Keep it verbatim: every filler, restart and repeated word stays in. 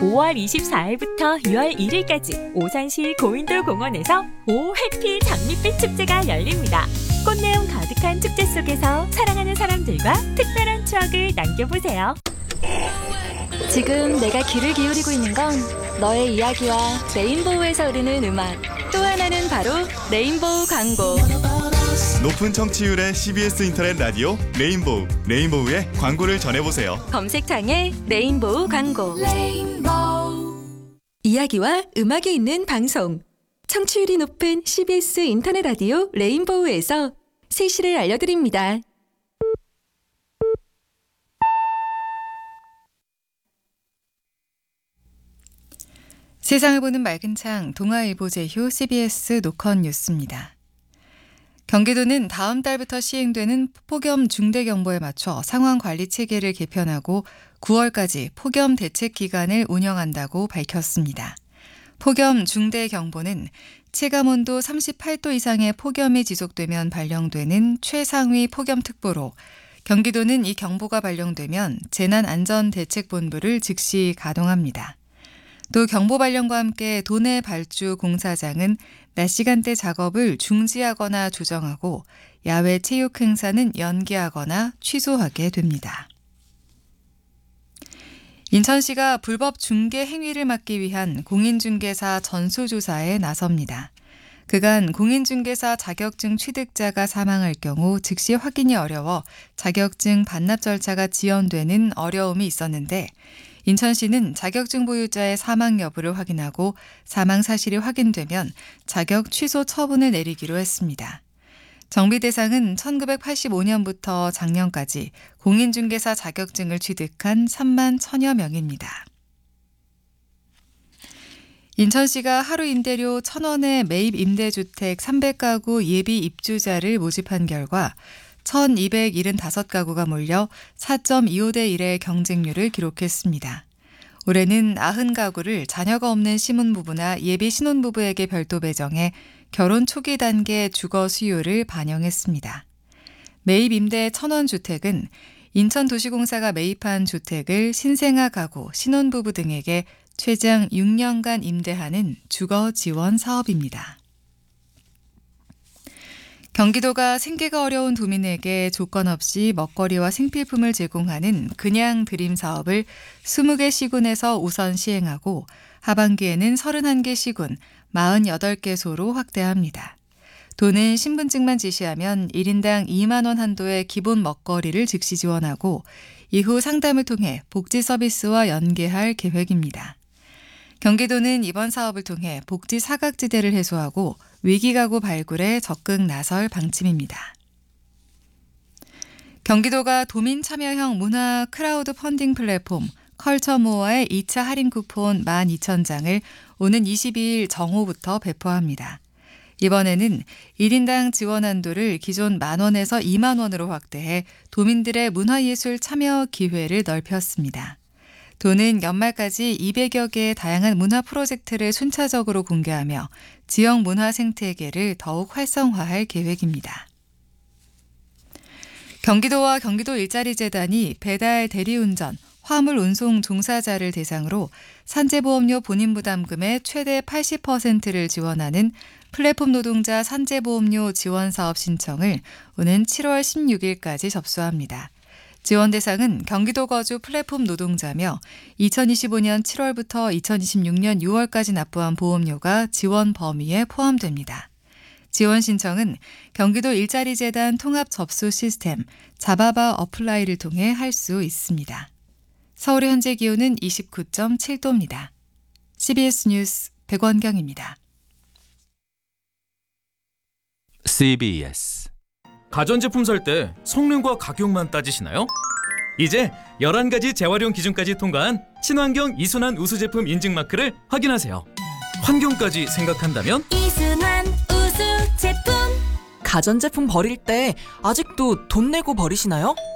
오월 이십사일부터 유월 일일까지 오산시 고인돌 공원에서 오 해피 장밋빛 축제가 열립니다. 꽃내음 가득한 축제 속에서 사랑하는 사람들과 특별한 추억을 남겨보세요. 지금 내가 귀를 기울이고 있는 건 너의 이야기와 레인보우에서 흐르는 음악, 또 하나는 바로 레인보우 광고. 높은 청취율의 씨비에스 인터넷 라디오 레인보우, 레인보우의 광고를 전해보세요. 검색창에 레인보우 광고. 레인보우. 이야기와 음악이 있는 방송. 청취율이 높은 씨비에스 인터넷 라디오 레인보우에서 세시를 알려드립니다. 세상을 보는 맑은 창 동아일보 제휴 씨비에스 노컷 뉴스입니다. 경기도는 다음 달부터 시행되는 폭염 중대경보에 맞춰 상황관리 체계를 개편하고 구월까지 폭염 대책 기간을 운영한다고 밝혔습니다. 폭염 중대경보는 체감온도 삼십팔 도 이상의 폭염이 지속되면 발령되는 최상위 폭염특보로 경기도는 이 경보가 발령되면 재난안전대책본부를 즉시 가동합니다. 또 경보 발령과 함께 도내 발주 공사장은 낮 시간대 작업을 중지하거나 조정하고 야외 체육 행사는 연기하거나 취소하게 됩니다. 인천시가 불법 중개 행위를 막기 위한 공인중개사 전수조사에 나섭니다. 그간 공인중개사 자격증 취득자가 사망할 경우 즉시 확인이 어려워 자격증 반납 절차가 지연되는 어려움이 있었는데 인천시는 자격증 보유자의 사망 여부를 확인하고 사망 사실이 확인되면 자격 취소 처분을 내리기로 했습니다. 정비 대상은 천구백팔십오 년부터 작년까지 공인중개사 자격증을 취득한 삼만 천여 명입니다. 인천시가 하루 임대료 천 원의 매입 임대주택 삼백 가구 예비 입주자를 모집한 결과 천이백칠십오 가구가 몰려 사 점 이오 대 일의 경쟁률을 기록했습니다. 올해는 구십 가구를 자녀가 없는 신혼부부나 예비 신혼부부에게 별도 배정해 결혼 초기 단계 주거 수요를 반영했습니다. 매입 임대 천 원 주택은 인천도시공사가 매입한 주택을 신생아 가구, 신혼부부 등에게 최장 육 년간 임대하는 주거 지원 사업입니다. 경기도가 생계가 어려운 도민에게 조건 없이 먹거리와 생필품을 제공하는 그냥 드림 사업을 이십 개 시군에서 우선 시행하고 하반기에는 삼십일 개 시군, 사십팔 개소로 확대합니다. 도는 신분증만 지시하면 일 인당 이만 원 한도의 기본 먹거리를 즉시 지원하고 이후 상담을 통해 복지 서비스와 연계할 계획입니다. 경기도는 이번 사업을 통해 복지 사각지대를 해소하고 위기가구 발굴에 적극 나설 방침입니다. 경기도가 도민 참여형 문화 크라우드 펀딩 플랫폼 컬처모어의 이 차 할인 쿠폰 만 이천 장을 오는 이십이일 정오부터 배포합니다. 이번에는 일 인당 지원 한도를 기존 만 원에서 이만 원으로 확대해 도민들의 문화예술 참여 기회를 넓혔습니다. 도는 연말까지 이백여 개의 다양한 문화 프로젝트를 순차적으로 공개하며 지역 문화 생태계를 더욱 활성화할 계획입니다. 경기도와 경기도 일자리재단이 배달 대리운전, 화물 운송 종사자를 대상으로 산재보험료 본인부담금의 최대 팔십 퍼센트를 지원하는 플랫폼 노동자 산재보험료 지원사업 신청을 오는 칠월 십육일까지 접수합니다. 지원 대상은 경기도 거주 플랫폼 노동자며 이천이십오 년 칠월부터 이천이십육 년 유월까지 납부한 보험료가 지원 범위에 포함됩니다. 지원 신청은 경기도 일자리재단 통합 접수 시스템 자바바 어플라이를 통해 할 수 있습니다. 서울의 현재 기온은 이십구 점 칠 도입니다. 씨비에스 뉴스 백원경입니다. 씨비에스 가전제품 살 때 성능과 가격만 따지시나요? 이제 열한 가지 재활용 기준까지 통과한 친환경 이순환 우수 제품 인증 마크를 확인하세요. 환경까지 생각한다면 이순환 우수 제품. 가전제품 버릴 때 아직도 돈 내고 버리시나요?